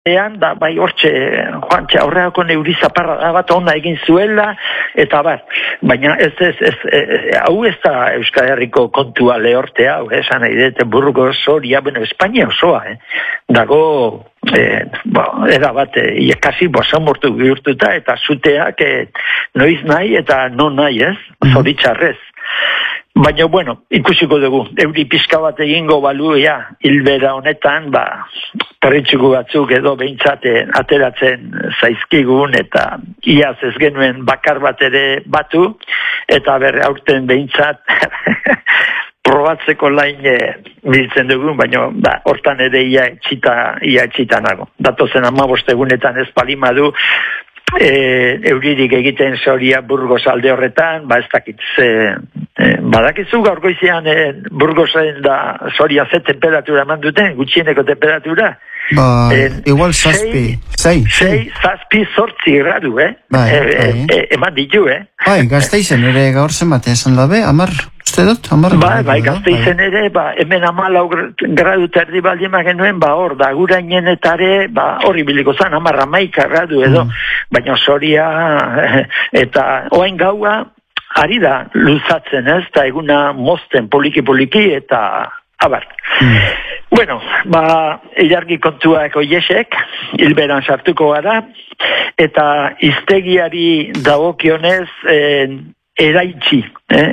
da bai hortxe Juantxe aurreako neuri zaparra bat ona egin zuela eta baina ez hau ez da Euskal Herriko kontua lehortea, esan nahi dut Burgos, Soria, Espainia osoa, dago era bat kasi bosamortu bihurtuta eta zuteak noiz nahi eta non nahi ez, zoritxarrez. Baina, ikusiko dugu, euri pixka bat egingo baluia hilbera honetan, perritxuko batzuk edo behintzate ateratzen zaizkigun eta iaz ez genuen bakar bat ere batu, eta aurten behintzat probatzeko lain biltzen dugun, baina hortan ere ia etxita nago. Datozen 15 egunetan ez palimadu, euririk egiten Soria Burgos alde horretan, ez dakit badakizu gaur goizean Burgosen da Soria ze temperatura eman duten, gutxieneko temperatura? Igual 6 8 gradu, eman ditu, Gasteizen ere gaur zenbat esan dabe, 10 uste dut, 10 Gasteizen ere, hemen 14 gradu terdi baldima genuen, hor da gurainenetare, hori biliko zan, 11 gradu edo, baina Soria eta oain gaua ari da luzatzen ez, eta eguna mozten poliki eta abar. Ilargi kontuak oiesek, hilberan sartuko gara, eta hiztegiari dagokionez eraitsi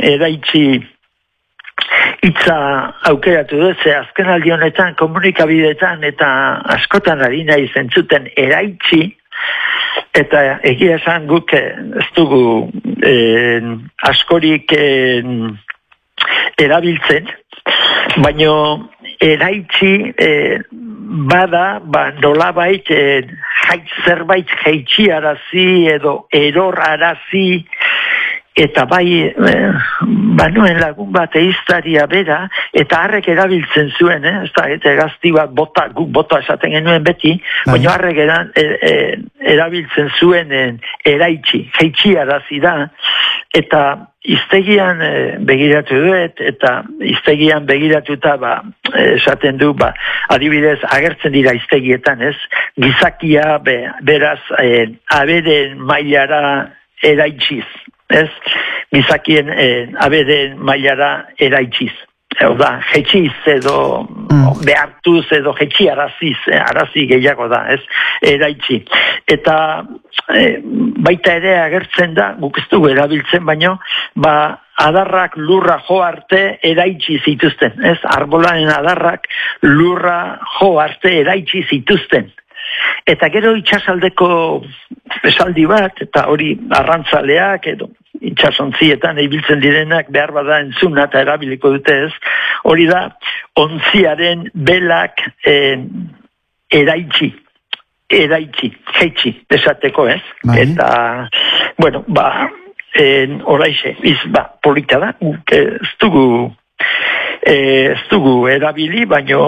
hitza aukeratu dut, ze azken aldi honetan komunikabideetan eta askotan ari nahi zentzuten eraitsi, eta egia esan guk ez dugu askorik erabiltzen, baino eraitsi bada, nolabait zerbait jaitxiarazi edo erorarazi, eta banuen lagun bat eiztaria bera, eta harrek erabiltzen zuen, ez da, eta gazti bat guk bota esaten genuen beti, baina harrek erabiltzen zuen eraitsi, jaitxiarazi da, eta hiztegian begiratu dut, eta hiztegian begiratuta esaten du, adibidez agertzen dira hiztegietan, ez? Gizakia beraz aberen mailara eraitsiz, ez? Gizakien aberen mailara eraitsiz. Hau da, jetxiz edo behartuz edo jetxiaraziz, arazi gehiago da, ez? Eraitsi. Eta baita ere agertzen da, guk ez dugu erabiltzen, baino, adarrak lurra jo arte eraitsi zituzten, ez? Arbolaren adarrak lurra jo arte eraitsi zituzten. Eta gero itxasaldeko esaldi bat, eta hori arrantzaleak edo itxasontzietan ibiltzen direnak behar bada entzuna eta erabiliko dute ez, hori da ontziaren belak eraitsi, jetxi, esateko ez. Eta, horaixe, polita da, ez dugu erabili, baino,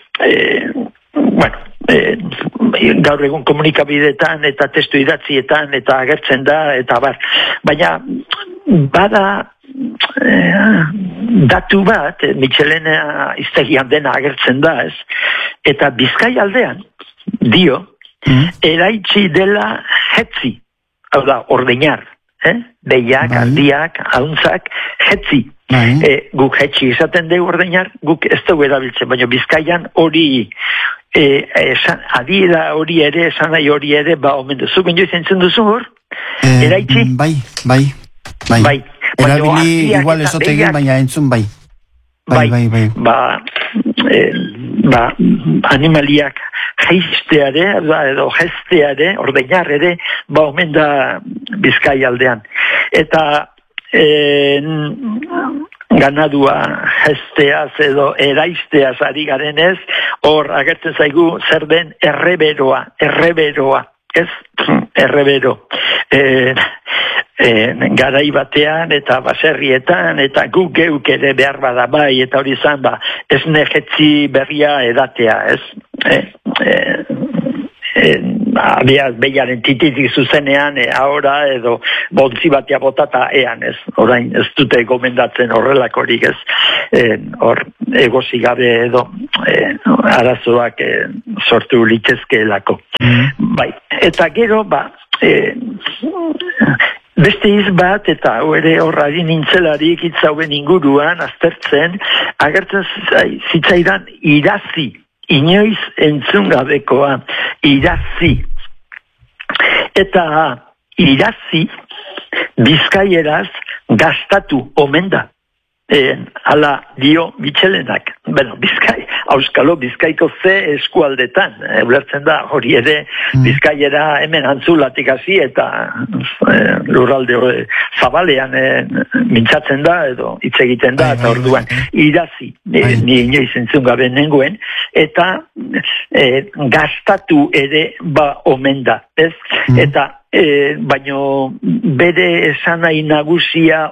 gaur egun komunikabideetan eta testu idatzietan eta agertzen da, eta baina bada datu bat, Michelena hiztegian dena agertzen da, ez? Eta Bizkai aldean dio, eraitsi dela jetzi, hau da, ordeñar, behiak, ardiak, ahuntzak, jetzi. Guk jetxi esaten dugu ordeñar, guk ez dugu erabiltzen, baina Bizkaian hori adiera hori ere, esan nahi hori ere, omen duzu, baina izentzen duzu hor? Eraitsi? Bai. Erabili igual ezotegin, baina entzun bai. Animaliak jeisteare, edo jesteare, ordeñar ere, omen da Bizkai aldean. Eta ganadua jesteaz edo eraizteaz ari garenez, hor agertzen zaigu zer den erreberoa, ez? Errebero. Garai batean eta baserrietan eta guk geuk ere behar bada bai, eta hori zan esne jetzi berria edatea, ez? abiaz behiaren tititik zuzenean, ahora edo bontzi batia botata ean ez. Orain ez dute gomendatzen horrelakorik ez. Hor egosi gabe edo arazoak sortu litezkeelako. Bai, eta gero, beste iz bat, eta ere horrari nintzelarik hitzauen inguruan, aztertzen, agertzen zitzaidan irazi, inoiz entzungabekoa, irazi. Eta irazi, bizkaieraz, gastatu, omen da. Hala dio Mitxelenak. Bueno, Bizkaiko ze eskualdetan. Ulertzen da, hori ere Bizkaiera hemen antzulatik hasi eta lurralde zabalean mintzatzen da edo hitz egiten da, eta orduan irazi, ni inoiz entzun gabe nengoen, eta gastatu ere omen da, ez? Eta baino bere esanai nagusia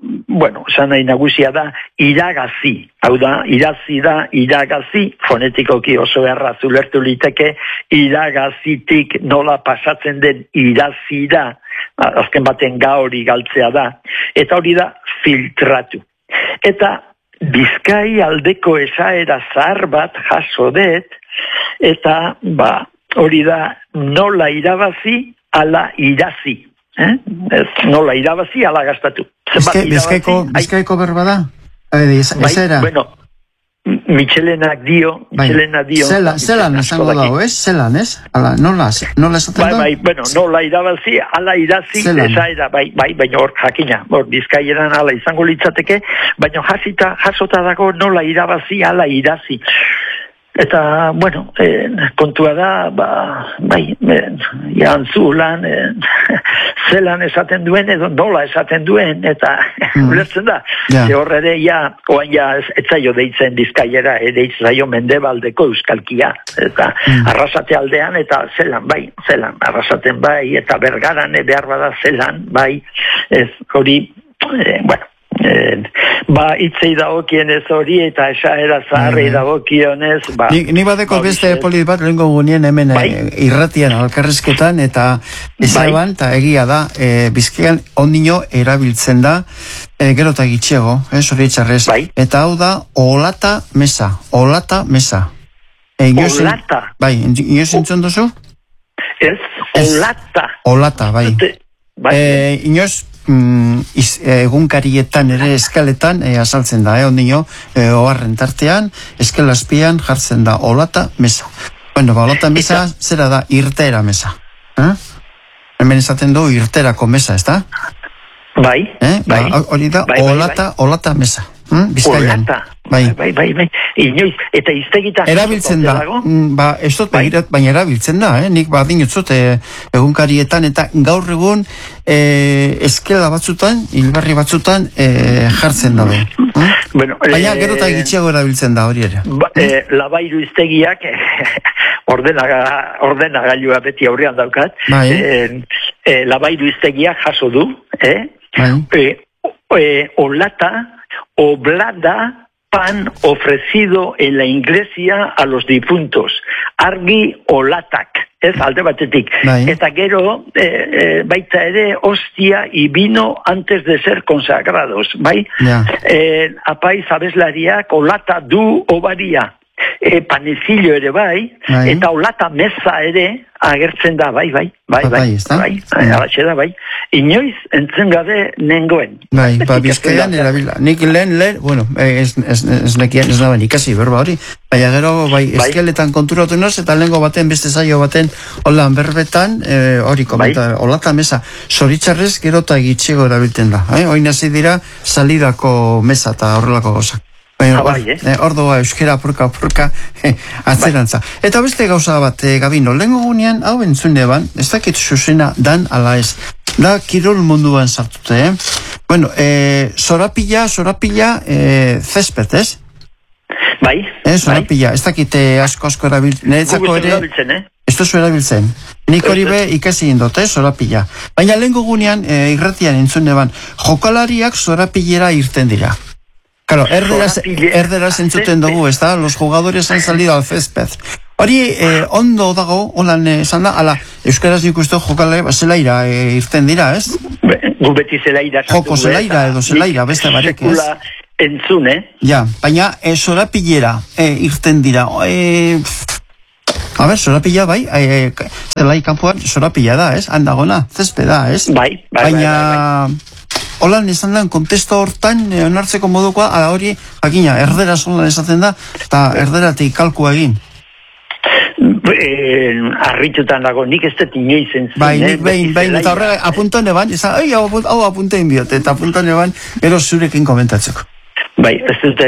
da iragazi. Hau da, irazi da iragazi, fonetikoki oso erraz ulertu liteke, iragazitik nola pasatzen den irazira, azken baten ga hori galtzea da, eta hori da filtratu. Eta Bizkai aldeko esaera zahar bat jaso dut, eta hori da nola irabazi, ala irazi. Nola irabazi, ala gastatu. Bizkaiko berba da? Ezera? Bueno, Mitxelenak dio, Zelan esango dago, ez? Zelan, ez? Nola esaten da? Bueno, nola irabazi, ala irazi, esaera, baina hor jakina, hor Bizkaieran ala izango litzateke, baina jasota dago nola irabazi, ala irazi. Eta, bueno, kontua da, jantzulan, zelan esaten duen, edo nola esaten duen, eta ulertzen da. Horre oain ez zaio deitzen Bizkaiera, deitz zaio Mendebaldeko euskalkia, eta Arrasate aldean, eta zelan, Arrasaten eta Bergaran behar bada zelan, ez hori, bueno, hitzei dagokionez hori eta esaera zaharrei dagokionez Ni badeko beste polit bat lehenko gunien hemen irratian alkarrizketan eta ezaban eta egia da Bizkaian ondino erabiltzen da gero eta gitxego, hori txarrez eta hau da olata mesa Olata? Bai, inoz entzun duzu? Ez, Olata, bai inoz egunkarietan ere eskaletan azaltzen da, ondino oharren tartean, eskala azpian jartzen da olata mesa. Bueno, olata mesa zera da irtera mesa. Hemen esaten du irterako mesa, ez da? Bai. Hori da olata mesa. Bizkaian. Bai. Inoiz, eta iztegitan erabiltzen da. Ez dut begirat, baina erabiltzen da, nik badinotzut egunkarietan eta gaur egun eskela batzutan, hilbarri batzutan jartzen dabe. Baina gero eta gitxiago erabiltzen da hori ere. Labairu iztegiak ordenagailua beti aurrean daukat. Labairu iztegiak jaso du, olata, oblada, pan ofrecido en la iglesia a los difuntos. Argi olatak, ez alde batetik. Eta gero, baita ere, hostia y vino antes de ser consagrados, bai? Apaiz abeslariak olata du obaria. Panecillo ere bai, eta olata mesa ere agertzen da, bai, alaxe da, bai. Inoiz entzun gabe nengoen. Bizkaian erabila. Nik lehen, bueno, ez naben ikasi berba hori, baina gero, eskeletan konturatu noz, eta lehengo baten, beste zaio baten, holan berbetan, hori komenta, olata mesa, zoritxarrez gero eta gitxego erabilten da. Oin hasi dira, salidako mesa eta horrelako gozak. Ordoa euskera apurka atzerantza. Eta beste gauza bat, Gabino, lehenko gunean, hau entzune ban, ez dakit zuzena dan ala ez, da kirol munduan sartute, Bueno, zorapila, zespet, ez? Bai. Zorapila, ez dakit asko erabiltzen, niretzako ere, ez duzu erabiltzen. Nik hori be ikasi indot, zorapila. Baina lehenko gunean, irratian entzune ban, jokalariak zorapilera irten dira. Claro, erderaz entzuten dugu, ¿está? Los jugadores han salido al césped. Hori, ondo dago, holan esan da, ala, euskaraz nik uste jokale, zelaira irten dira, ez? Gu beti zelaira. Joko zelaira edo zelaira, beste barek, ez? Sekula entzun, Ja, baina sorapilera irten dira. A ber, sorapila bai, zelai kanpoan sorapila da, ez? Handagona, zespe da, ez? Bai. Baina... Holan izan den, kontesto hortan onartzeko modukoa, ala hori, jakina, erdera solan esaten da, eta erderatik kalkua egin. Arritutan dago, nik ez dut inoiz entzun. Bai, nik behin, eta horrega, apuntone ban, hau apuntein bihot, eta apuntone ban, gero zurekin komentatzeko. Bai, ez dute,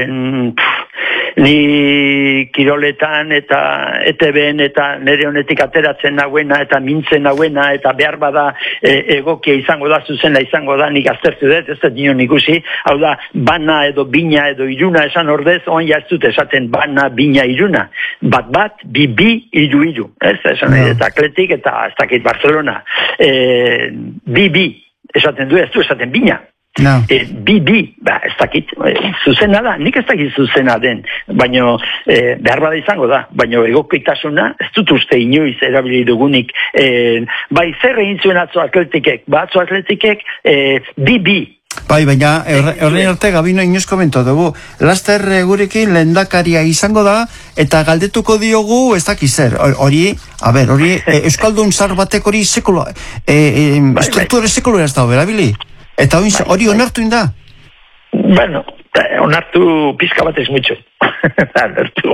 ni kiroletan eta ETB-en eta nire honetik ateratzen nagoena eta mintzen nagoena eta behar bada egokia izango da, zuzena izango da, nik aztertu dut, ez dut nion ikusi, hau da, bana edo bina edo iruna esan ordez, on ja ez dut esaten bana, bina, iruna. Bat, bi, iru, ez? Esan eta Atletik eta ez dakit Barcelona. Bi, esaten du, ez du esaten bina. No. Bi, ez dakit, zuzena da, nik ez dakit zuzena den, baina behar bada izango da, baina egokitasuna ez dut uste inoiz erabili dugunik. Bai, zer egin zuen atzo Atletikek? Atzo Atletikek, bi. Bai, baina horrein arte Gabino inoz komento dugu. Laster gurekin lehendakaria izango da, eta galdetuko diogu ez dakiz zer. Hori, Euskaldun zar batek hori sekulo, estruktura sekulo ez da, berabili? Eta hori onartu inda? Bueno, onartu pizka bat ez mutxo. Onartu.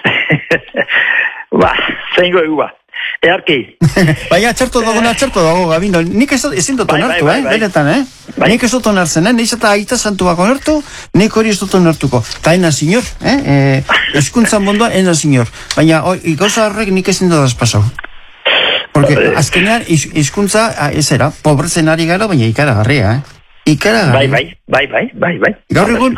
Zeingo egu ba. Earki. Baina txerto dago, Gabino. Nik ezin dut onartu, benetan, Nik ez dut onartzen, nik eta aita santu bako onartu, nik hori ez dut onartuko. Eta ena sinyor, eskuntzan bondoan, ena sinyor. Baina, gauza horrek nik ezin dut azpasau. Porque azkenean hizkuntza ez era, pobretzen ari gara, baina ikaragarria, Ikaragarria. Bai. Gaur egun,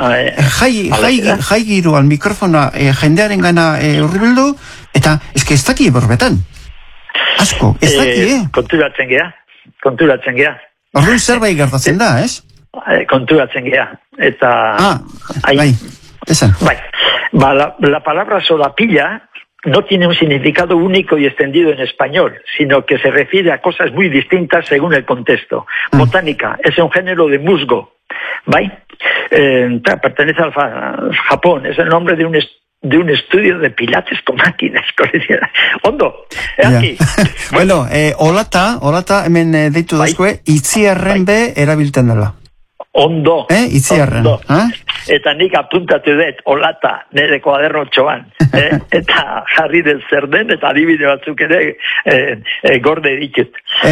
jai giruan mikrofona jendearen gana urribildu, eta ez daki borbetan. Asko, ez daki, Konturatzen gea. Horren zerbait gertatzen da, ez? Konturatzen gea. Eta... bai, esan. Bai, la palabra solapilla no tiene un significado único y extendido en español, sino que se refiere a cosas muy distintas según el contexto. Botánica es un género de musgo, ¿vale? Pertenece al Japón, es el nombre de un estudio de pilates con máquinas. Ondo, aquí. Bueno, olata, hemen deitu dazkue, itziarren be erabilten dela. Ondo. Itziarren. Eta nik apuntatu dut, olata, nire kuaderno txoan. Eta jarri den zer den, eta adibide batzuk ere gorde ditut.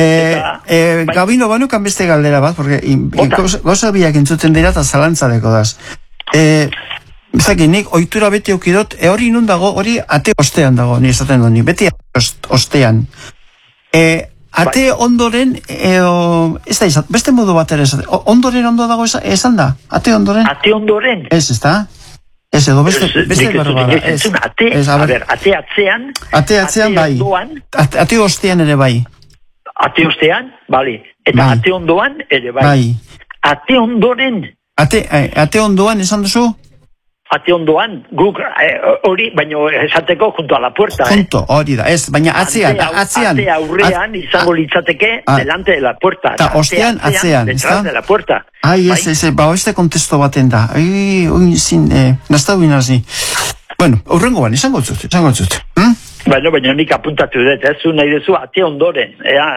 Gabino, banukan beste galdera bat, porque goza biak entzuten dira eta zalantzadeko daz. Zaki, nik oitura beti okidot, hori nun dago, hori ate ostean dago, ni esaten doni, beti ostean. Ate ondoren, ez da izan, beste modu bat ere esaten, ondoren ondo dago esan da? Ate ondoren? Ate ondoren? Ez da? Ez edo, beste berbara. Ate atzean? Ate atzean, bai. Ate ostean ere bai. Ate ostean, bale. Eta ate ondoan ere bai. Ate ondoren? Ate ondoan esan duzu? Ate ondoan, guk hori, baina esateko junto a la puerta. Junto, hori da, ez, baina atzean. Ate aurrean izango litzateke delante de la puerta. Eta ostean, atzean, ez da? Detrás de la puerta. Ez, este kontesto baten da. Nazta huin hazi. Bueno, horrengo ban, izango zut. Baina nik apuntatu dut, ez nahi dezu ate ondoren.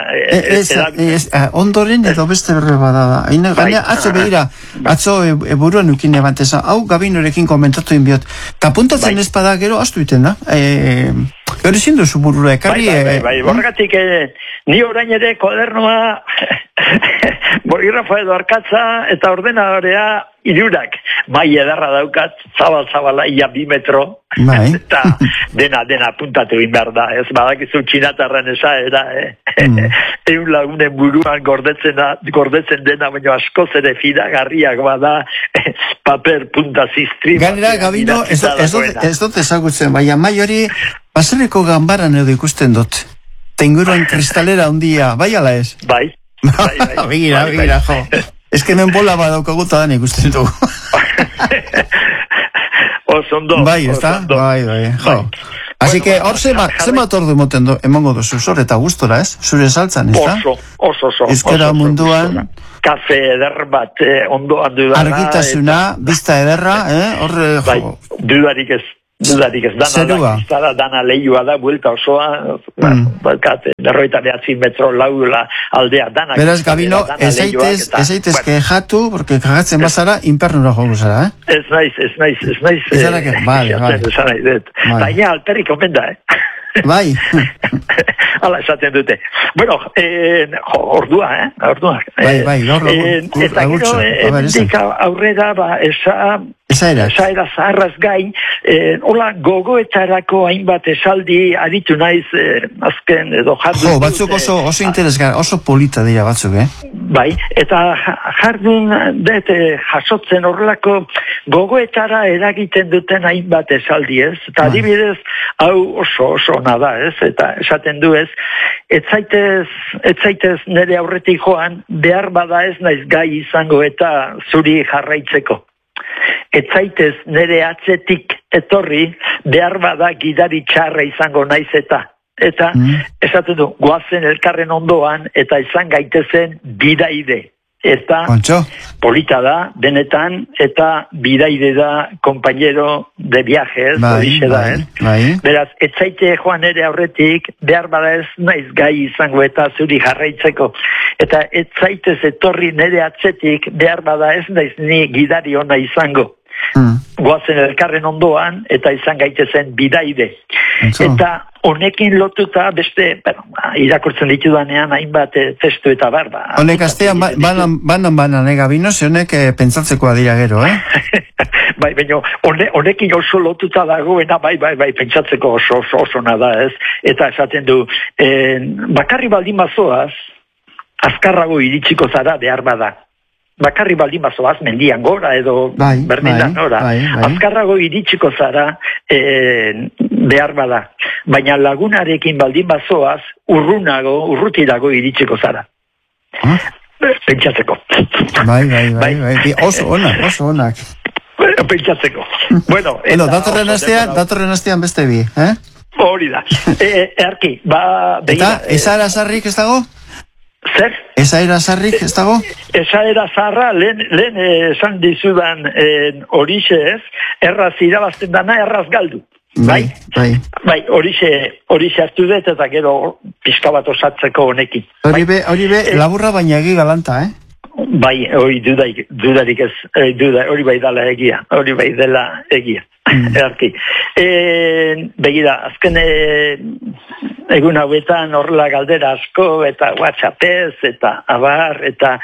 Ondoren edo beste berre badada. Gaina, atzo begira, atzo buruan ukine banteza. Hau Gabinorekin komentatu inbiot. Ta apuntatzen ez bada gero, astu iten da. Gero zindu zu burura ekarri. Bai, borgatik, ni orain ere kodernoa Borgirrafa edo Arkatza eta ordenadorea irurak. Bai edarra daukat, zabala, ia 2 metro. Eta dena apuntatu egin behar da. Ez badakizu txinatarren esaera, Eun lagunen buruan gordetzen dena, baina askoz ere fidagarriak bada paper punta ziztri. Gainera, Gabino, ez dut ezagutzen, baina mai hori baserriko ganbaran edo ikusten dut. Tenguruan kristalera handia, bai ala ez? Bai. Begira, jo. Ez que hemen bola badaukaguta dan ikusten dugu. Osondo. Bai, ez da? Bai, jo. Así que hor zemat ordu emongo duzu zor eta gustora, ez? Zure saltzan, ez da? Oso. Euskara munduan... Kafe eder bat ondoan dudana. Argitasuna, bizta ederra, horre... Bai, dudarik ez. Dana lehiua da, buelta osoa, berroita 9 metro laula aldea, dana. Beraz, Gabino, ezaitez kejatu, porque kagatzen bazara, infernura jogu zara, Ez naiz. Ezara que, vale. Baina, alperrik omenda, Bai. Hala esaten dute. Bueno, ordua. Bai, eta gero, endik aurrera, esaera zaharraz gain, hola gogoetarako hainbat esaldi aritu naiz azken edo jardun. Jo, batzuk oso interesgar, oso polita dira batzuk, Bai, eta jardun dute jasotzen horrelako gogoetara eragiten duten hainbat esaldi, ez? Eta adibidez, hau oso nada, ez? Eta esaten du, ez? Ez zaitez nire aurretik joan, behar bada ez naiz gai izango eta zuri jarraitzeko. Ez zaitez nire atzetik etorri, behar bada gidari txarra izango naiz eta. Eta, esaten du, goazen elkarren ondoan, eta izan gaitezen bidaide. Eta, polita da, benetan, eta bidaide da, compañero de viaje, horixe da, Beraz, ez zaite joan ere aurretik, behar bada ez naiz gai izango eta zuri jarraitzeko. Eta ez zaitez etorri nire atzetik, behar bada ez naiz ni gidari ona izango. Goazen elkarren ondoan, eta izan gaitezen bidaide. Eta honekin lotuta beste, irakurtzen ditudanean hainbat testu eta barba. Honek astean banan Gabino, ze honek pentsatzekoa dira gero, Bai, baina honekin oso lotuta dagoena, bai, pentsatzeko oso nada, ez? Eta esaten du, bakarri baldin bazoaz, azkarrago iritsiko zara behar bada. Bakarri baldin bazoaz, mendian gora edo berdinan gora. Azkarrago iritsiko zara behar bada. Baina lagunarekin baldin bazoaz, urrutirago iritsiko zara. Pentsatzeko. Bai. Oso onak. Pentsatzeko. Bueno, datorren astean beste bi, Hori da. Erki, eta, ezara zarrik ez dago? Zer? Esaera zarrik ez dago? Esaera zarra, lehen esan dizudan horixe ez, erraz irabazten dana, erraz galdu. Bai, horixe hartu dut eta gero pizka bat osatzeko honekin. Hori be, laburra baina egi galanta, Bai, hori dudarik ez, hori bai dela egia. Erki. Begira, azken egun hauetan horrela galdera asko eta WhatsAppez eta abar eta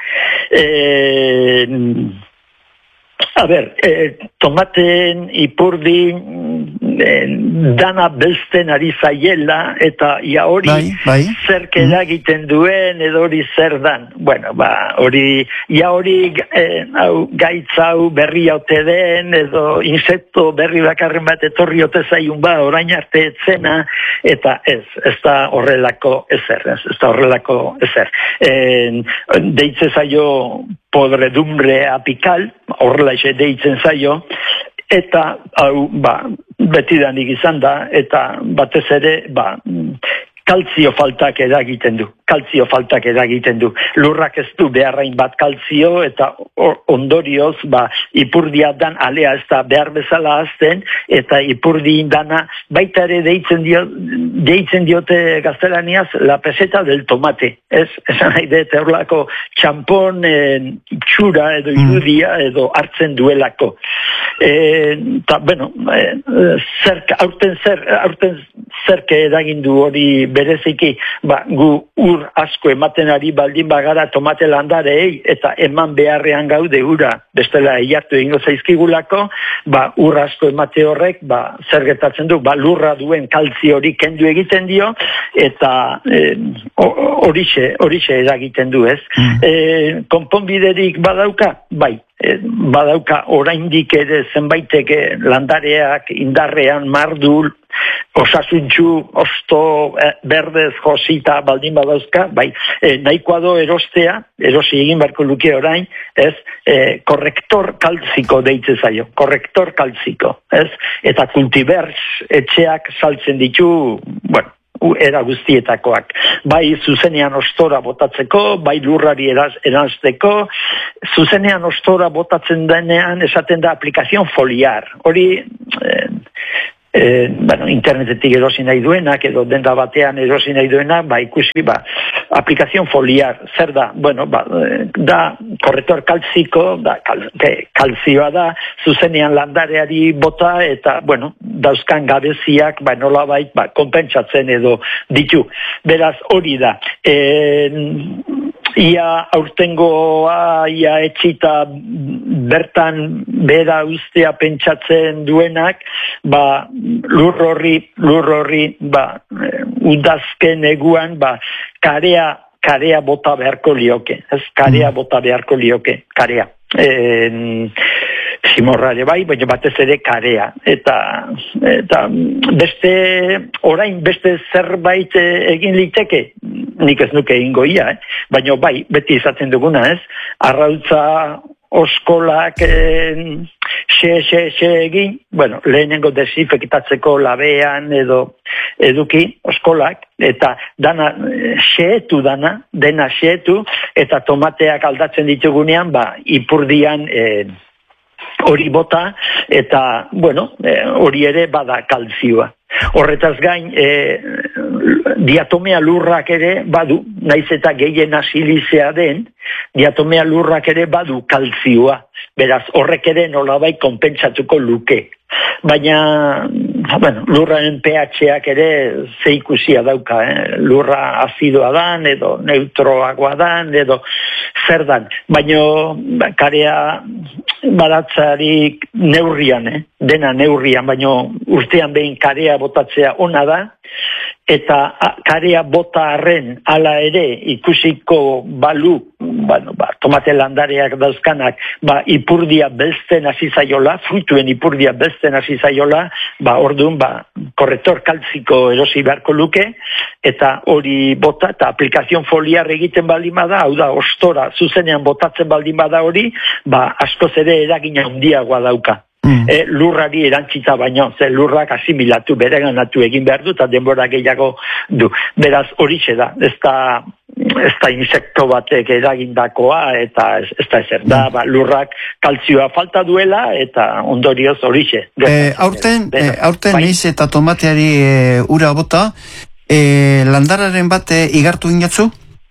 tomaten ipurdin dana belzten ari zaiela eta ia hori zerk eragiten duen edo hori zer dan. Bueno, hori gaitza hau berri haute den edo insekto berri bakarren bat etorri ote zaiun orain arte etzena eta ez da horrelako ezer. Deitze zaio podredumbre apikal, horrela deitzen zaio, eta hau, betidanik izan da, eta batez ere, kaltzio faltak eragiten du. Lurrak ez du beharrain bat kaltzio, eta ondorioz, ipurdia dan alea ez da behar bezala azten, eta ipurdi indana, baita ere deitzen diote gaztelaniaz, la peseta del tomate. Esan nahi dut, horlako txampon itxura edo irudia edo hartzen duelako. Eta, bueno, aurten zerke eragindu hori bereziki, gu ur asko ematen ari baldin bagara tomate landarei eta eman beharrean gaude ura, bestela eiartu egingo zaizkigulako, ur asko emate horrek, zer gertatzen du, lurra duen kaltzi hori kendu egiten dio, eta horixe eragiten du, ez? Konponbiderik badauka? Bai. Badauka oraindik ere zenbaitek landareak indarrean mardul osasuntxu, osto, berdez, josita, baldin badauzka, bai, nahikoa do erostea, erosi egin beharko luke orain, ez, korrektor kalziko deitze zaio, korrektor kalziko, ez, eta kultivers etxeak saltzen ditu, bueno, era guztietakoak. Bai zuzenean ostora botatzeko, bai lurrari eranzteko, zuzenean ostora botatzen denean esaten da aplikazion foliar. Hori, bueno, internetetik erosi nahi duenak, edo denda batean erosi nahi duenak, ba, ikusi, ba, aplikazion foliar, zer da? Bueno, ba, da, korrektor kalziko, da, kalzioa da, zuzenean landareari bota, eta, bueno, dauzkan gabeziak, ba, nolabait, ba, konpentsatzen edo ditu. Beraz, hori da. Ia aurtengoa, ia etxita bertan bera ustea pentsatzen duenak, ba, lur horri, ba, udazken eguan, ba, karea bota beharko lioke, ez, karea bota beharko lioke, karea. Zimorrare bai, baina batez ere karea. Eta orain beste zerbait egin liteke, nik ez nuke egingo ia, baina bai, beti izaten duguna, ez? Arrautza oskolak xe egin, bueno, lehenengo desinfektatzeko labean edo eduki oskolak, eta dena xeetu, eta tomateak aldatzen ditugunean, ba, ipurdian hori bota, eta, bueno, hori ere bada kalzioa. Horretaz gain, diatomea lurrak ere badu, naiz eta gehien asilizea den, diatomea lurrak ere badu kalzioa. Beraz, horrek ere nolabait konpentsatuko luke. Baina, bueno, lurraren pH-ak ere zeikusia dauka, lurra azidoa dan, edo neutroagoa dan, edo zer dan. Baina, karea badatzarik neurrian, dena neurrian, baina urtean behin karea botatzea ona da, eta karea bota arren ala ere ikusiko balu, bueno, ba, tomate landareak dauzkanak, ba, ipurdia belzten hasi zaiola, fruituen ipurdia belzten hasi zaiola, ba, orduan, ba, korrektor kalziko erosi beharko luke, eta hori bota, eta aplikazion foliar egiten baldin bada, hau da, ostora, zuzenean botatzen baldin bada hori, ba, askoz ere eragina handiagoa dauka. Lurrari erantzita baino, ze lurrak asimilatu, bereganatu egin behar du, eta denbora gehiago du. Beraz, horixe da, ez da insekto batek eragindakoa, eta ez da ezer da, ba, lurrak kalzioa falta duela, eta ondorioz horixe. Aurten neiz eta tomateari ura bota, landararen bat igartu inatzu?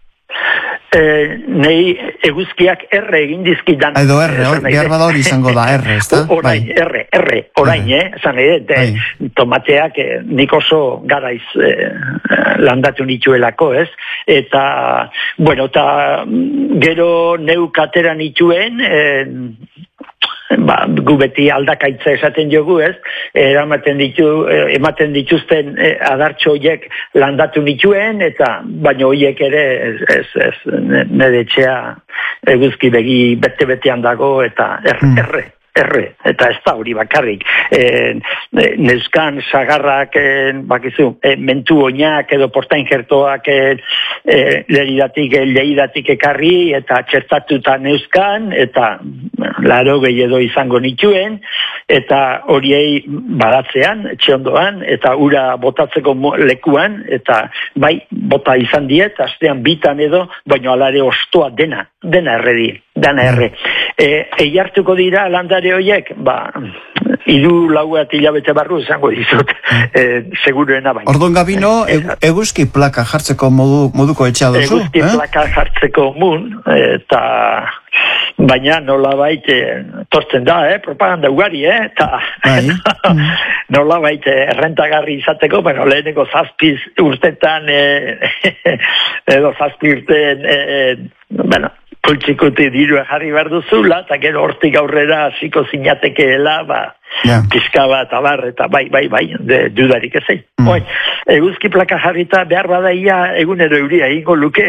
Nei eguzkiak erre egin dizkidan. Edo erre, behar bada hori izango da, erre, ez da? Orain, erre, orain, esan tomateak nik oso garaiz landatu nituelako, ez? Eta, bueno, eta gero neuk atera nituen, ba, gu beti aldakaitza esaten jogu, ez? Ematen dituzten adartxo horiek landatu nituen, eta baino horiek ere nire etxea eguzki begi bete-betean dago, eta erre, eta ez da hori bakarrik. Neuzkan sagarrak, bakizu, mentu oinak edo portainjertoak lehidatik ekarri, eta txertatuta neuzkan, eta laro edo izango nituen, eta horiei badatzean, etxeondoan, eta ura botatzeko lekuan, eta bai, bota izan diet, astean bitan edo, baina alare ostoa dena erre. Eiartuko dira landare horiek, ba, 3-4 hilabete barru esango dizut, seguruena baina. Orduan Gabino, eguzki plaka jartzeko moduko etxea duzu? Eguzki plaka jartzeko mun, eta baina nolabait tortzen da, propaganda ugari, eta nolabait errentagarri izateko, bueno, leheneko 7 urtetan, edo 7 urtean, bueno, kultzikuti dirua jarri behar duzula, eta gero hortik aurrera hasiko zinatekeela, ba, pizka bat abar, eta bai, dudarik ezei. Eguzki plaka jarrita behar badaia egunero euria egingo luke,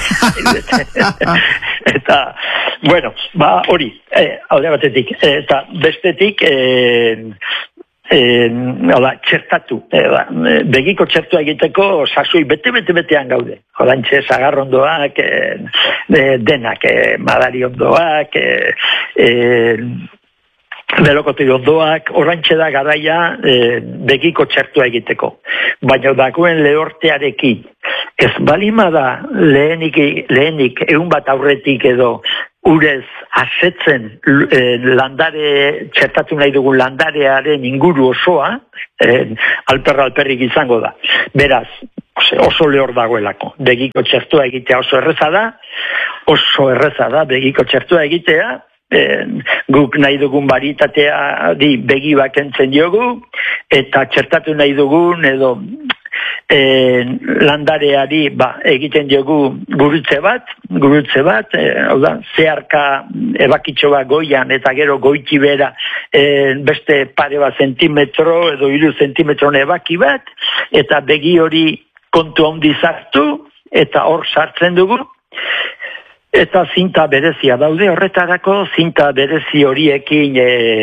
eta, bueno, ba, hori, alde batetik, eta bestetik, txertatu, begiko txertua egiteko sasoi bete-betean gaude. Horantxe, sagarrondoak, denak, madariondoak, belokotei ondoak, orantxe da garaia begiko txertua egiteko. Baina dagoen lehortearekin, ez balima da lehenik egun bat aurretik edo urez asetzen txertatu nahi dugun landarearen inguru osoa, alperrik izango da. Beraz, oso lehor dagoelako. Begiko txertua egitea oso erreza da, begiko txertua egitea, guk nahi dugun baritatea begi bakentzen diogu, eta txertatu nahi dugun edo landareari egiten diogu gurutze bat, hau da, zeharka ebakitxo bat goian eta gero goiti bera beste pare bat zentimetro edo 3 zentimetron ebaki bat, eta begi hori kontu handi zartu eta hor sartzen dugu. Eta zinta berezia daude, horretarako zinta berezi horiekin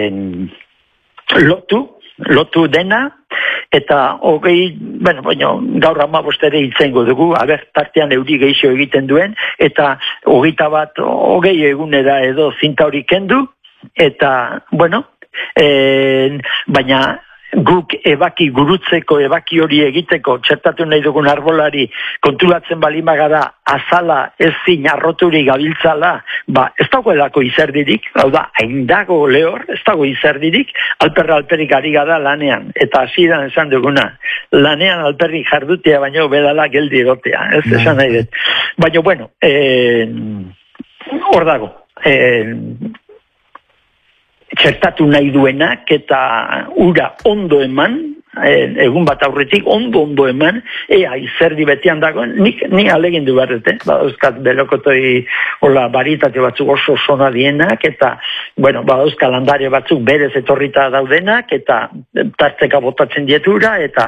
lotu dena, eta gaur 15 ere hiltzengo dugu, tartean euri geixo egiten duen, eta 20 egunera edo zinta hori kendu, eta, baina guk gurutzeko ebaki hori egiteko, txertatu nahi dugun arbolari konturatzen balimagara azala ezin arroturik gabiltzala, ez dagoelako izerdirik, hau da, hain dago lehor, ez dago izerdirik, alperrik ari gara lanean, eta hasieran esan duguna, lanean alperrik jardutea baino bedala geldi egotea, ez esan nahi dut. Baina, hor dago, txertatu nahi duenak eta ura ondo eman, egun bat aurretik ondo eman, izerdi betian dagoen, ni alegindu barrete, badauzkat belokotoi baritate batzuk oso sona dienak, eta, badauzka landare batzuk berez etorrita daudenak, eta tarteka botatzen dietura, eta,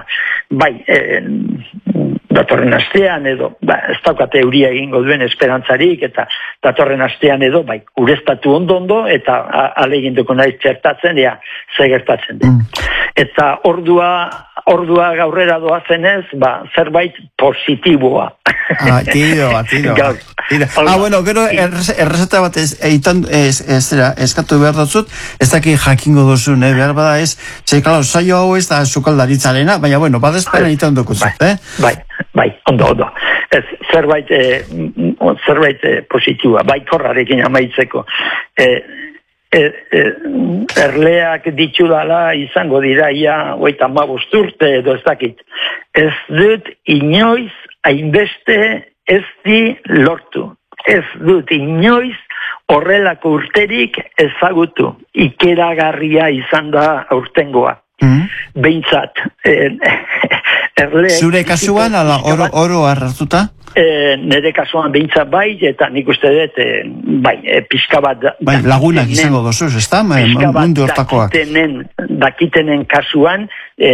datorren astean edo, ez daukate euria egingo duen esperantzarik, eta datorren astean edo, ureztatu ondo, eta aleginduko naiz txertatzen, zegertatzen den. Eta ordua gaurrera doazenez, zerbait positiboa. Tiro. Gero errezeta bat eskatu behar datzut, ez daki jakingo duzun, behar bada ez, saio hau ez da sukaldaritzarena, baina, badezparen itan dukuzut, ondo. Zerbait positiboa, korrarekin amaitzeko. Erleak ditudala izango dira 35 urte edo ez dakit. Ez dut inoiz hainbeste ez di lortu. Ez dut inoiz horrelako urterik ezagutu. Ikeragarria izan da aurtengoa. Behintzat. Zure kasuan, oro hartuta? Nere kasuan behintzat eta nik uste dut, pixka bat... lagunak izango dozuz, ez da? Mundu hortakoak. Dakitenen kasuan,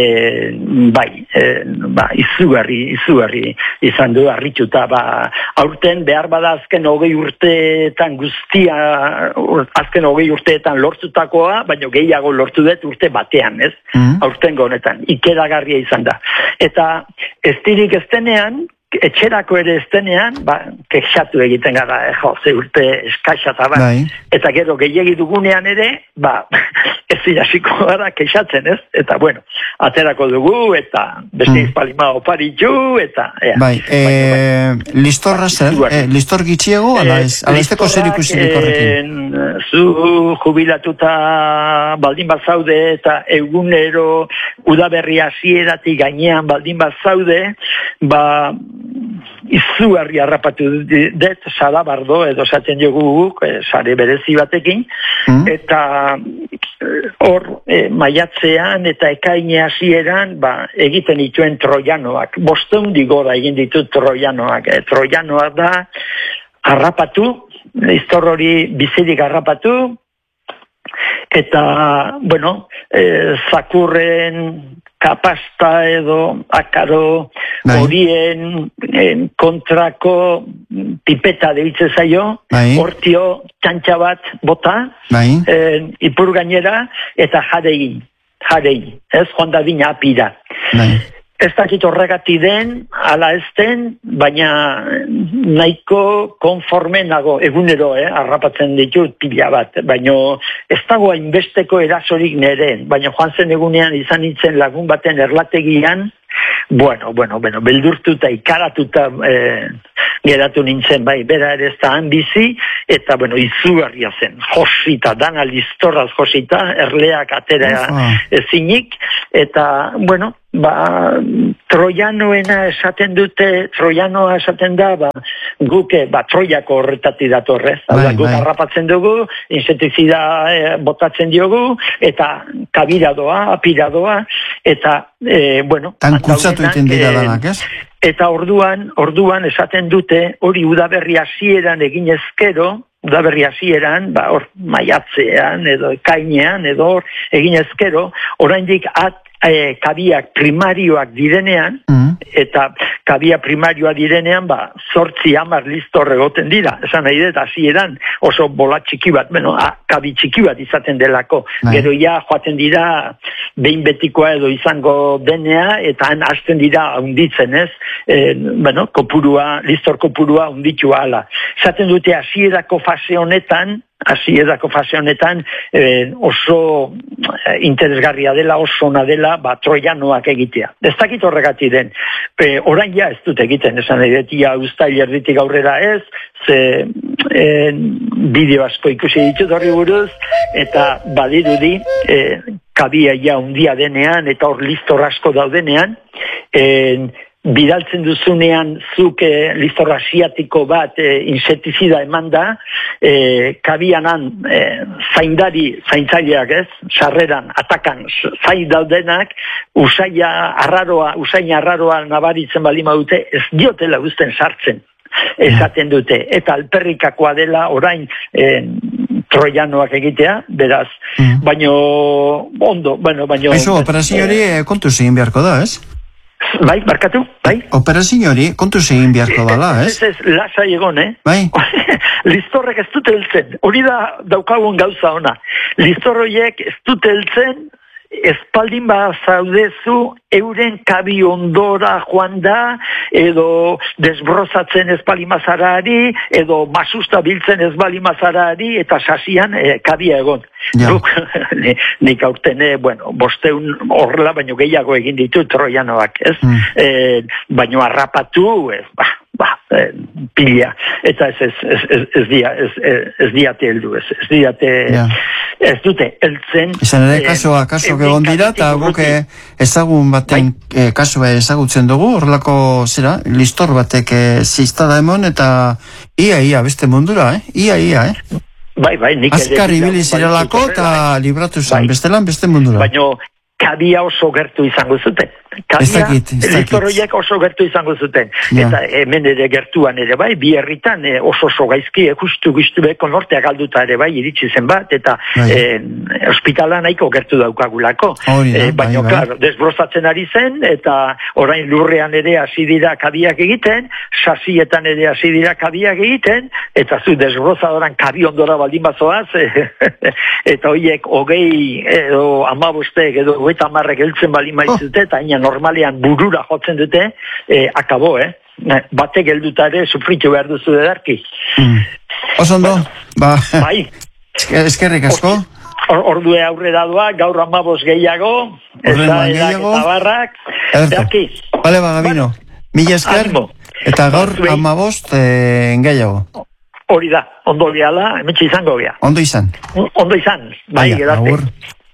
izugarri izan du, harrituta, aurten behar bada azken 20 urteetan azken 20 urteetan lortutakoa, baina gehiago lortu dut urte batean, ez? Aurtengo honetan, ikeragarria izan da. Eta ez dirik ez denean, etxerako ere ez denean, kexatu egiten gara, ze urte eskaxata eta gero gehiagi dugunean ere, ez irasiko gara kexatzen, ez? Eta, aterako dugu, eta beste izpalima oparitu, eta... Listorra zer? Listor gitxiego, ala ezteko zer ikusirik horrekin? Zu jubilatuta baldin bat zaude, eta egunero udaberri hasieratik gainean baldin bat zaude, izugarri harrapatu dut, salabardo edo esaten dugu guk, sare berezi batekin, eta hor maiatzean eta ekaine hasieran egiten dituen troianoak, 500 gora egin ditut troianoak. Troianoak da harrapatu, listor hori bizirik harrapatu, eta, zakurren kapasta edo akaro horien kontrako pipeta deitzen zaio, hortio txantxa bat bota, ipur gainera, eta jadegin. jarei, ez, joan dadin apira. Ez dakit horregati den, ala ez den, baina nahiko konforme nago, egunero, harrapatzen ditut pila bat, baina ez dago hainbesteko erasorik neren, baina joan zen egunean izan nintzen lagun baten erlategian, bueno, beldurtuta, ikaratuta geratu nintzen, bai, bera ere ez da bizi, eta, izugarria zen, josita, dana listorraz josita, erleak atera ezinik, eta, Troianoa esaten da, guk, Troiako horretati datorrez, guk harrapatzen dugu, insektizida botatzen diogu, eta kabiradoa, apiradoa, eta, tan kutsatu iten dira danak, ez? Eta orduan esaten dute, hori udaberri hasieran egin ezkero, udaberri hasieran, hor maiatzean, edo ekainean, edo hor egin ezkero, oraindik kabiak primarioak direnean, eta kabia primarioa direnean, 8-10 listor egoten dira. Esan nahi dut, hasieran oso bola txiki bat, kabi txiki bat izaten delako. Gero joaten dira, behin betikoa edo izango denea, eta han hasten dira hunditzen, ez? Listor kopurua hunditua ala. Esaten dute hasierako fase honetan, oso interesgarria dela, oso ona dela, troianoak egitea. Ez dakit horregati den. Orain ez dut egiten, esan edetia uztail erditik aurrera ez, ze bideo asko ikusi ditut horri buruz, eta badirudi, kabia hundia denean, eta hor listor asko daudenean, bidaltzen duzunean zuk listor asiatiko bat insektizida eman da, kabianan zaintzaileak ez, sarreran, atakan, zain daudenak, usain arraroa nabaritzen balima dute, ez diotela guzten sartzen, esaten dute, eta alperrikakoa dela orain troianoak egitea, beraz, baino, ondo, baino... Eso, operazio hori kontuz egin beharko da, ez? Bai, barkatu, bai? Operazio hori kontuz egin beharko dala, ez? Ez, lasa egon, Bai? Listorrek ez dute heltzen, hori da daukagun gauza ona. Listorroiek ez dute heltzen, espaldin zaudezu euren kabi ondora joan da, edo desbrozatzen ezbalimazarari, edo masusta biltzen ezbalimazarari, eta sasian kabia egon. Nik aurten, 500 horrela, baino gehiago egin ditu troianoak, ez? Baino harrapatu, pila, eta ez diate heldu, ez dute heltzen. Izan ere, kaso egon dira, eta guk ezagun baten kasua ezagutzen dugu, horrelako listor batek ziztada emon, eta ia, beste mundura, ia. Bai, nik azkar ibili zirelako eta libratu zen, bestelan beste mundura. Baina kabia oso gertu izango zuten. Listorroiek oso gertu izango zuten. Eta hemen ere gertuan ere bai, bi herritan oso gaizki, justu beko nortea galduta ere bai, iritsi zen bat, eta ospitala nahiko gertu daukagulako. Baina, klaro, desbrozatzen ari zen, eta orain lurrean ere hasi dira kabiak egiten, sasietan ere hasi dira kabiak egiten, eta zu desbrozadoran kabi ondora baldin bazoaz, eta horiek 20 edo 15 edo 50 heltzen baldin maizute, eta normalean burura jotzen dute, akabo, batek helduta ere sufritu behar duzu edarki. Oso ondo, bai, eskerrik asko. Ordue aurrera doa, gaur 15 gehiago, eta barrak, edarki. Bale, Gabino, mila esker, eta gaur 15 gehiago. Hori da, ondo gehala, hemetxe izango gea. Ondo izan, bai, edarte.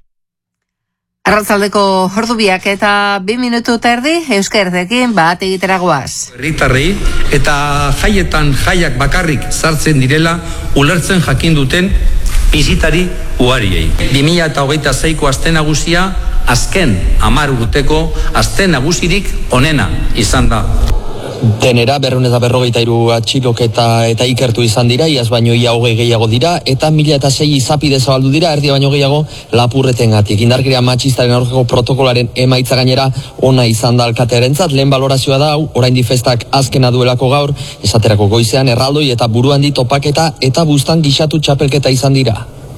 Arratzaldeko ordubiak eta 2 minutu eta erdi euskerdekin bat egiteragoaz. Herritarrei eta jaietan jaiak bakarrik sartzen direla ulertzen jakin duten bisitari ugariei. 2026ko aste nagusia azken 10 urteko aste nagusirik onena izan da. Denera 253 atxiloketa eta ikertu izan dira, iaz baino ia 20 gehiago dira, eta 1006 izapide zabaldu dira, erdia baino gehiago lapurretengatik. Indarkeria matxistaren aurkako protokolaren emaitza gainera ona izan da alkatearentzat. Lehen balorazioa da, oraindik festak azkena duelako gaur, esaterako goizean erraldoi eta buruan di topaketa eta bustan gixatu txapelketa izan dira.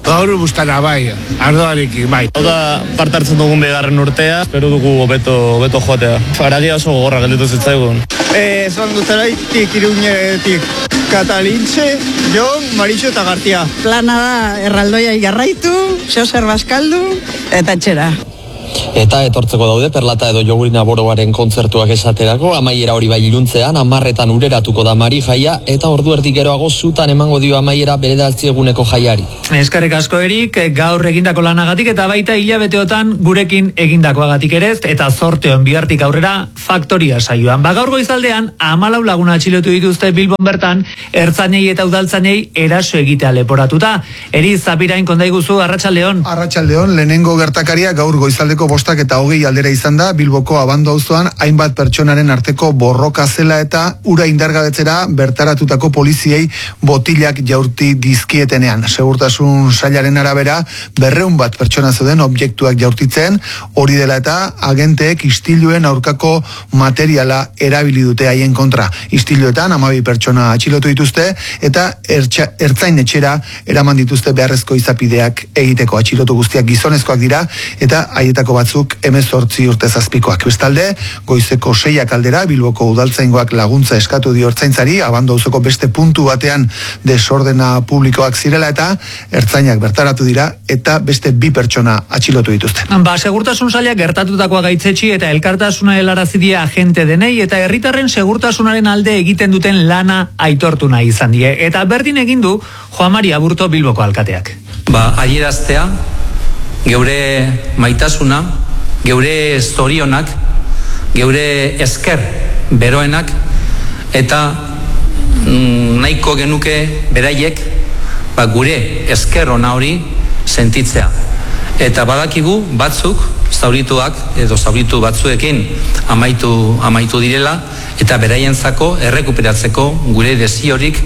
Gaur bustana bai, ardoarekin bai. Oda parte hartzen dugun begarren urtea, espero dugu hobeto joatea. Faragia oso gogorra gelditu zitzaigun. Esan duzeraitik, Iruñetik, Katalintxe, Jon, Marixo eta Gartia. Plana da erraldoia jarraitu, Xoser Baskaldu eta etxera. Eta etortzeko daude Perlata edo Jogurina Boroaren kontzertuak esaterako, amaiera hori bai iluntzean, 10etan ureratuko da Mari jaia, eta ordu erdi geroago zutan emango dio amaiera bederatzi eguneko jaiari. Eskerrik asko Erik, gaur egindako lanagatik eta baita hilabeteotan gurekin egindakoagatik ere, eta zorteon bihartik aurrera faktoria saioan. Gaur goizaldean 14 laguna atxilotu dituzte Bilbon bertan, ertzainei eta udaltzainei eraso egitea leporatuta. Eri Zapirain kondaiguzu, Arratsaldeon. Arratsaldeon, lehenengo gertakaria gaur goizaldeko 5:20 aldera izan da Bilboko Abando auzoan hainbat pertsonaren arteko borroka zela eta ura indargabetzera bertaratutako poliziei botilak jaurti dizkietenean. Segurtasun sailaren arabera 200 bat pertsona zeuden objektuak jaurtitzen, hori dela eta agenteek istiluen aurkako materiala erabili dute haien kontra. Istiluetan 12 pertsona atxilotu dituzte eta ertzain etxera eraman dituzte beharrezko izapideak egiteko. Atxilotu guztiak gizonezkoak dira eta haietako batzuk 18 urte zazpikoak. Bestalde, goizeko 6 aldera Bilboko udaltzaingoak laguntza eskatu dio ertzaintzari, Abando auzoko beste puntu batean desordena publikoak zirela eta ertzainak bertaratu dira eta beste 2 pertsona atxilotu dituzte. Segurtasun sailak gertatutakoa gaitzetsi eta elkartasuna helarazi die agente denei eta herritarren segurtasunaren alde egiten duten lana aitortu nahi izan die. Eta berdin egin du Juan Mari Aburto Bilboko alkateak. Adieraztea geure maitasuna, geure zorionak, geure esker beroenak, eta nahiko genuke beraiek gure esker ona hori sentitzea. Eta badakigu batzuk zaurituak edo zauritu batzuekin amaitu direla, eta beraientzako errekuperatzeko gure desiorik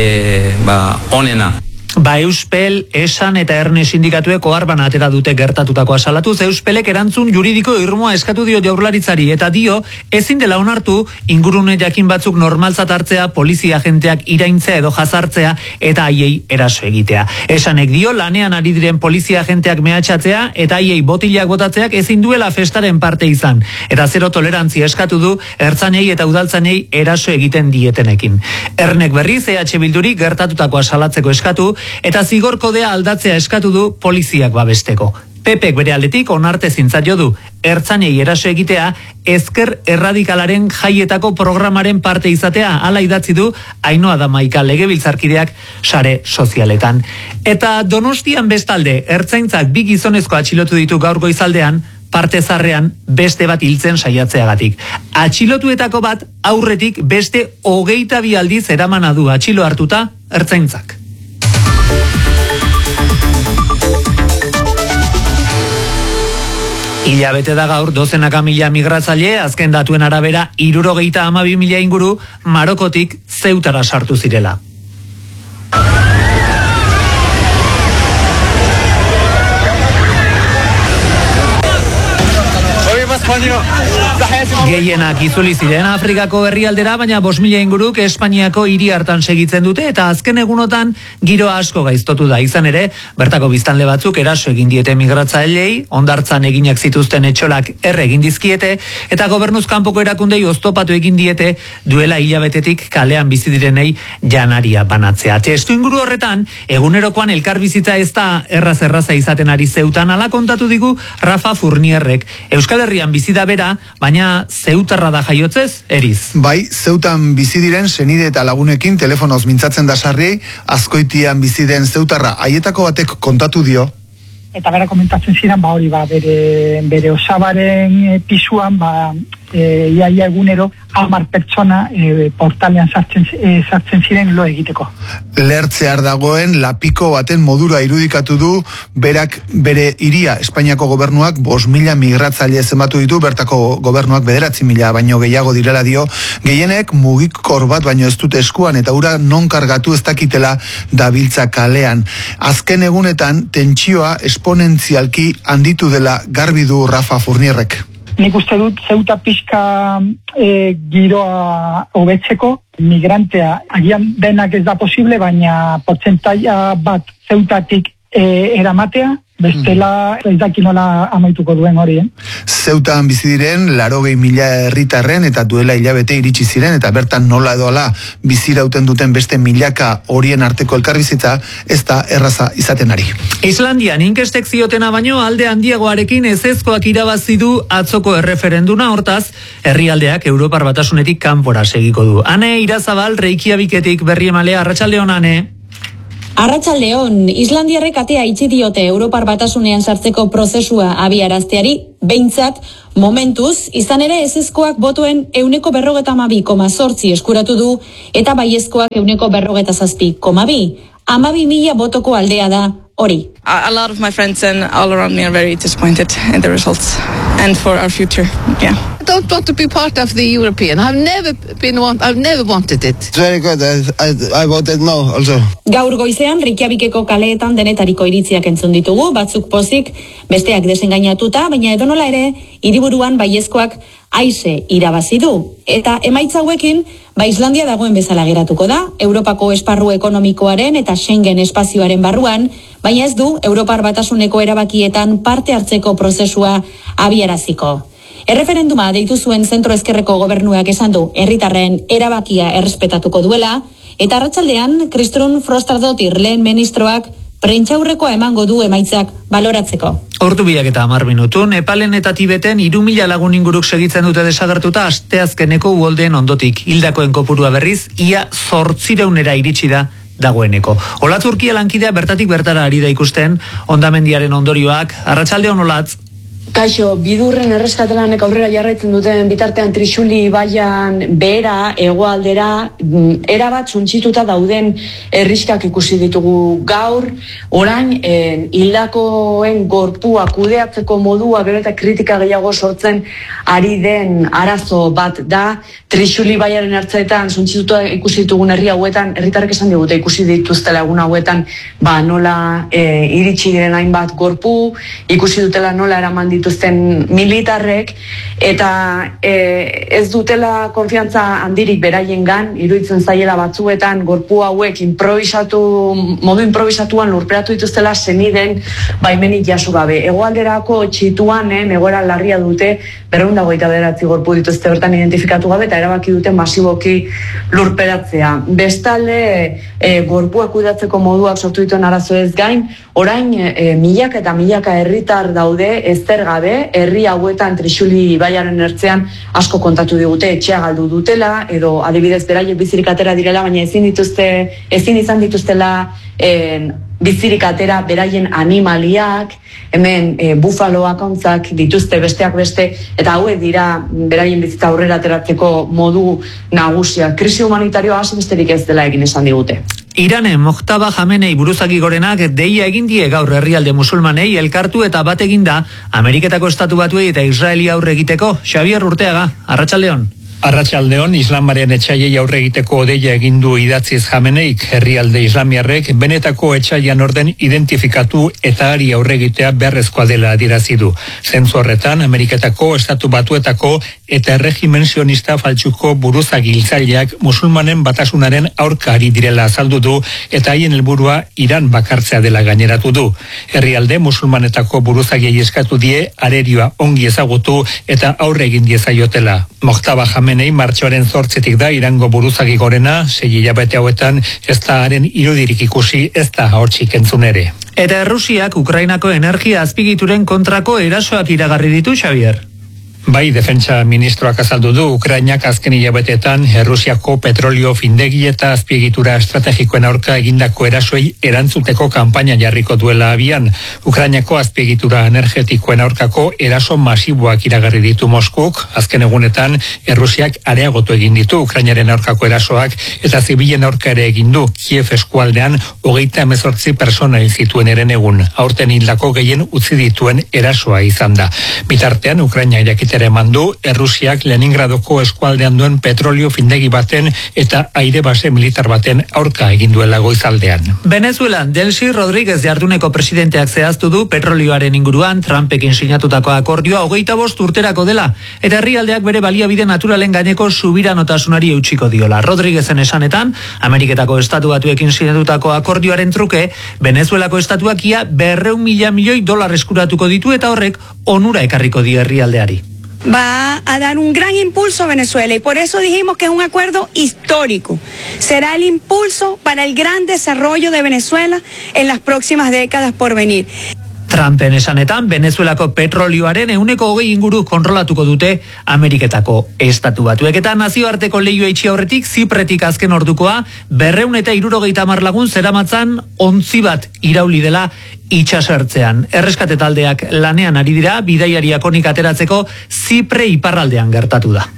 onena. Euspel, Esan eta Erne sindikatuek oharban atera dute gertatutakoa salatuz. Euspelek erantzun juridiko irmoa eskatu dio Jaurlaritzari eta dio ezin dela onartu ingurune jakin batzuk normaltzat hartzea, polizia agenteak iraintzea edo jazartzea eta haiei eraso egitea. Esanek dio lanean ari diren polizia agenteak mehatxatzea eta haiei botilak botatzeak ezin duela festaren parte izan. Eta zero tolerantzia eskatu du ertzainei eta udaltzainei eraso egiten dietenekin. Ernek berriz EH Bilduri gertatutakoa salatzeko eskatu eta zigor kodea aldatzea eskatu du poliziak babesteko. Pepek bere aldetik onartezintzat jo du ertzainei eraso egitea ezker erradikalaren jaietako programaren parte izatea, hala idatzi du Ainhoa Damaika legebiltzarkideak sare sozialetan. Eta Donostian bestalde ertzaintzak 2 gizonezko atxilotu ditu gaur goizaldean, parte zarrean beste bat hiltzen saiatzeagatik. Atxilotuetako bat aurretik beste 22 aldiz eramana du atxilo hartuta ertzaintzak. Hilabete da gaur 12.000 migratzaile, azken datuen arabera 72.000 inguru Marokotik Zeutara sartu zirela. Gehienak itzuli ziren Afrikako herrialdera, baina 5.000 inguruk Espainiako hiri hartan segitzen dute eta azken egunotan giro asko gaiztotu da. Izan ere, bertako biztanle batzuk eraso egin diete migratzaileei, hondartzan eginak zituzten etxolak egin dizkiete eta gobernuz kanpoko erakundei oztopatu egin diete duela hilabetetik kalean bizi direnei janaria banatzea. Testu inguru horretan, egunerokoan elkarbizitza ez da erraza izaten ari Zeutan, ala kontatu digu Rafa Furnierrek. Euskal Herrian bizi da bera, baina Zeutarra da jaiotzez, Eriz. Bai, Zeutan bizi diren senide eta lagunekin telefonoz mintzatzen da sarri, Azkoitian bizi den Zeutarra haietako batek kontatu dio. Eta bera komentatzen ziren, hori bere osabaren pisuan, iaia egunero 10 pertsona portalean sartzen ziren lo egiteko. Lertzear dagoen lapiko baten modura irudikatu du berak bere hiria. Espainiako gobernuak 5.000 migratzaile zenbatu ditu, bertako gobernuak 9.000 baino gehiago direla dio. Gehienek mugikor bat baino ez dute eskuan eta ura non kargatu ez dakitela dabiltza kalean. Azken egunetan tentsioa esponentzialki handitu dela garbi du Rafa Furnierrek. Nik uste dut Zeuta pixka giroa hobetzeko, migrantea agian denak ez da posible, baina portzentaia bat Zeutatik eramatea, bestela ez daki nola amaituko duen hori. Zeutan bizi diren 80.000 herritarren eta duela hilabete iritsi ziren eta bertan nola edo hala bizirauten duten beste milaka horien arteko elkarbizitza ez da erraza izaten ari. Islandian inkestek ziotena baino alde handiagoarekin ezezkoak irabazi du atzoko erreferenduna, hortaz herrialdeak Europar Batasunetik kanpora segiko du. Ane Irazabal, Reykjaviketik berriemalea, arratsaldeon Ane. Arratsaldeon, Islandiarrek atea itxi diote Europar Batasunean sartzeko prozesua abiarazteari, behintzat momentuz, izan ere ezezkoak botoen 42,8 eskuratu du, eta baiezkoak 47,2. 12.000 botoko aldea da hori. A lot of my friends and all around me are very disappointed in the results and for our future. Yeah. I don't want to be part of the European. I've never wanted it. It's very good. I voted no also. Gaur goizean Reykjavikeko kaleetan denetariko iritziak entzun ditugu, batzuk pozik, besteak desengainatuta, baina edonola ere hiriburuan baiezkoak aize irabazi du. Eta emaitza hauekin, Islandia dagoen bezala geratuko da, Europako esparru ekonomikoaren eta Schengen espazioaren barruan, baina ez du Europar Batasuneko erabakietan parte hartzeko prozesua abiaraziko. Erreferenduma deitu zuen zentro ezkerreko gobernuak esan du herritarren erabakia errespetatuko duela, eta arratsaldean Kristrún Frostadóttir lehen ministroak prentsaurrekoa emango du emaitzak baloratzeko. Ordu 2:10 minutu, Nepalen eta Tibeten 3.000 lagun inguruk segitzen dute desagertuta asteazkeneko uholdeen ondotik. Hildakoen kopurua berriz, ia 800 iritsi da dagoeneko. Olatz Urkia lankidea bertatik bertara ari da ikusten, hondamendiaren ondorioak. Arratsaldeon Olatz. Kaixo, bidurren erreskatelanek aurrera jarraitzen duten bitartean Trixuli ibaian behera, hegoaldera, erabat suntsituta dauden herriskak ikusi ditugu gaur, orain hildakoen gorpua kudeatzeko modua gero eta kritika gehiago sortzen ari den arazo bat da. Trixuli ibaiaren hartzaetan suntsituta ikusi ditugun herri hauetan, herritarrek esan digute ikusi dituztela egun hauetan, nola iritsi diren hainbat gorpu, ikusi dutela nola eraman dituzten militarrek, eta ez dutela konfiantza handirik beraiengan, iruditzen zaiela batzuetan gorpu hauek modu improvisatuan lurperatu dituztela seniden baimenik jaso gabe. Hegoalderako txituanen egoera larria dute, 229 gorpu dituzte bertan identifikatu gabe, eta erabaki dute masiboki lurperatzea. Bestalde, gorpuak kudeatzeko moduak sortu dituen arazo ez gain, orain milaka eta milaka herritar daude ezter gabe, herri hauetan Trixuli ibaiaren ertzean asko kontatu digute etxea galdu dutela, edo adibidez beraiek bizirik atera direla, baina ezin izan dituztela bizirik atera beraien animaliak, hemen bufaloak ontzak dituzte besteak beste, eta hauek dira beraien bizitza aurrera ateratzeko modu nagusia. Krisi humanitarioa hasi besterik ez dela egin esan digute. Iranen Mojtaba Jamenei buruzagi gorenak deia egin die gaur herrialde musulmanei elkartu eta bat eginda Ameriketako Estatu Batuei eta Israeli aurre egiteko. Xabier Urteaga, arratsaldeon. Arratsaldeon, Islamaren etsaiei aurre egiteko deia egin du idatziz Jameneik, herrialde islamiarrek benetako etsaian orden identifikatu eta ari aurre egitea beharrezkoa dela adierazi du. Zentzu horretan, Ameriketako Estatu Batuetako eta erregimen sionista faltsuko buruzagi hiltzaileak musulmanen batasunaren aurka ari direla azaldu du eta haien helburua Iran bakartzea dela gaineratu du. Herrialde musulmanetako buruzagiei eskatu die arerioa ongi ezagutu eta aurre egin diezaiotela. Mojtaba Jamenei martxoaren 8 da Irango buruzagi gorena, 6 hilabete hauetan ez da haren irudirik ikusi, ez da hortzik entzun ere. Eta Errusiak Ukrainako energia azpigituren kontrako erasoak iragarri ditu, Xabier. Bai, defentsa ministroak azaldu du, Ukrainak azken hilabetetan Errusiako petrolio findegi eta azpiegitura estrategikoen aurka egindako erasoei erantzuteko kanpaina jarriko duela abian. Ukrainako azpiegitura energetikoen aurkako eraso masiboak iragarri ditu Moskuk, azken egunetan Errusiak areagotu egin ditu Ukrainaren aurkako erasoak eta zibilen aurka ere egin du. Kiev eskualdean 38 persona hil zituen eren egun. Aurten hildako gehien utzi dituen erasoa izan da. Bitartean Ukraina jakiten ere mandu, Errusiak Leningradoko eskualdean duen petrolio findegi baten eta aire base militar baten aurka egin duela goizaldean. Venezuelan, Delcy Rodríguez jarduneko presidenteak zehaztu du petrolioaren inguruan Trumpekin sinatutako akordioa 25 urterako dela, eta herrialdeak bere baliabide naturalen gaineko subiranotasunari eutsiko diola. Rodríguezen esanetan, Ameriketako estatu batuekin sinatutako akordioaren truke, Venezuelako estatuak ia 200.000 milioi dolar eskuratuko ditu eta horrek onura ekarriko die herrialdeari. Va a dar un gran impulso a Venezuela y por eso dijimos que es un acuerdo histórico. Será el impulso para el gran desarrollo de Venezuela en las próximas décadas por venir. Trumpen esanetan, Venezuelako petrolioaren 20% inguru kontrolatuko dute Ameriketako estatu batuek, eta nazioarteko leiho itxi aurretik Zipretik azken ordukoa 270 lagun zeramatzan ontzi bat irauli dela itsasertzean. Erreskate taldeak lanean ari dira, bidaiariak onik ateratzeko Zipre iparraldean gertatu da.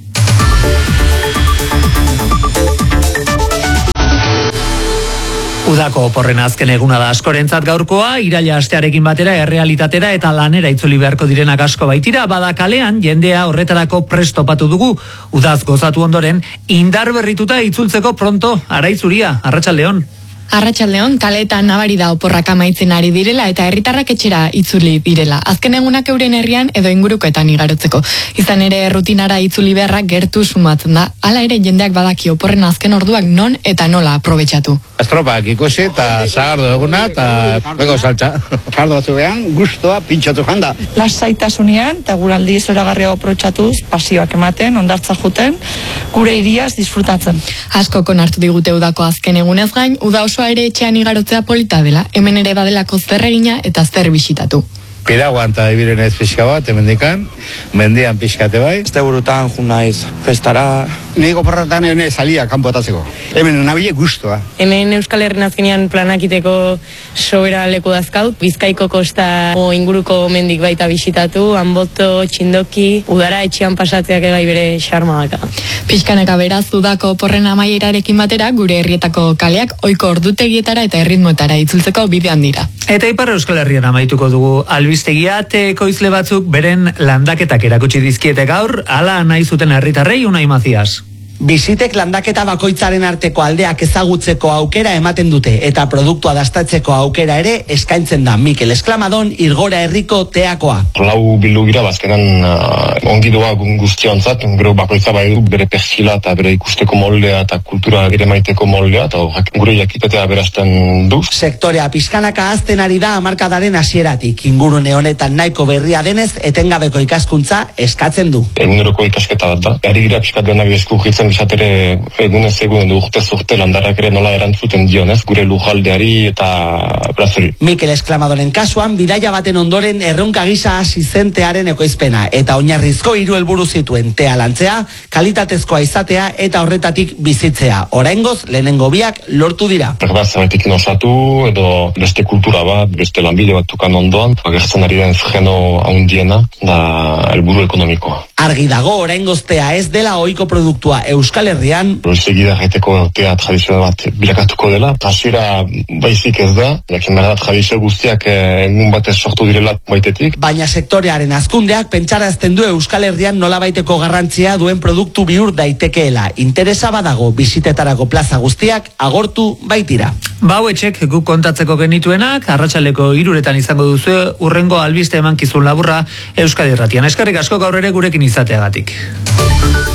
Udako oporren azken eguna da askorentzat gaurkoa, iraila astearekin batera errealitatera eta lanera itzuli beharko direnak asko baitira, bada kalean jendea horretarako prest topatu dugu. Udaz gozatu ondoren, indar berrituta itzultzeko pronto, Araitzuria, Arratsaldeon. Arratsaldeon, kaleetan nabari da oporrak amaitzen ari direla eta herritarrak etxera itzuli direla. Azken egunak euren herrian edo ingurukoetan igarotzeko. Izan ere rutinara itzuli beharrak gertu sumatzen da. Hala ere jendeak badaki oporren azken orduak non eta nola aprobetxatu. Estropak ikusi eta zagardo eguna eta bego saltza. Jardo batzuean, gustoa pintxatu janda. Lasaitasunean eta guraldi zoragarria aprobetxatuz, pasioak ematen, ondartza juten, gure hiriaz disfrutatzen. Askok onartu digute udako azken egunez gain, uda osoa ere etxean igarotzea polita dela, hemen ere badelako zer egina eta zer bisitatu. Piraguan eta ibiren ez pixka bat, hemendikan, mendian pixkate bai. Este burutan junaiz festara. Niko porratan ene salia kanpo atatzeko. Hemen nabile gustoa. Hemen Euskal Herrian azkenean planakiteko sobera leku dazkaut. Bizkaiko kosta inguruko mendik baita bisitatu, Anboto, Txindoki, udara etxean pasatzeak egai bere xarma daka. Pixkanaka beraz, udako porren amaierarekin batera, gure herrietako kaleak ohiko ordutegietara eta erritmoetara itzultzeko bidean dira. Eta Ipar Euskal Herrian amaituko dugu albistegia, ekoizle batzuk beren landaketak erakutsi dizkiete gaur, hala nahi zuten herritarrei, Unai Mazias. Bizitek landaketa bakoitzaren arteko aldeak ezagutzeko aukera ematen dute eta produktua dastatzeko aukera ere eskaintzen da. Mikel Esklamadon, Irgora herriko teakoa. Lau bildu gira, bazkenan ongi doa guztionzat, gero bakoitza bai du bere perfila eta bere ikusteko moldea eta kultura ere maiteko moldea, eta gure jakitetea berazten du. Sektorea pixkanaka azten ari da hamarkadaren hasieratik. Ingurune honetan nahiko berria denez, etengabeko ikaskuntza eskatzen du. Eguneroko ikasketa bat da. Ari gira pixkat denak eskurritzen bizatere egunez egun urtez urte landarak ere nola erantzuten dionez, gure lujaldeari eta brazori. Mikel Esklamadoren kasuan, bidaia baten ondoren erronka gisa hasi zen tearen ekoizpena, eta oinarrizko 3 helburu zituen: tea lantzea, kalitatezkoa izatea eta horretatik bizitzea. Oraingoz, lehenengo biak lortu dira. Zerbaitik osatu edo beste kultura bat, beste lanbide bat tukan ondoan, agertzen ari den geno handiena da helburu ekonomikoa. Argi dago, oraingoz tea ez dela ohiko produktua Euskal Herrian. Segida jaiteko tea tradizional bat bilakatuko dela. Hasiera baizik ez da, jakin behar da tradizio guztiak egun batez sortu direla baitetik. Baina sektorearen hazkundeak pentsarazten du Euskal Herrian nolabaiteko garrantzia duen produktu bihur daitekeela. Interesa badago, bisitetarako plaza guztiak agortu baitira. Bau etxek guk kontatzeko genituenak, arratsaldeko 3 izango duzu urrengo albiste emankizun laburra Euskadi Irratian. Eskerrik asko gaur ere gurekin izateagatik.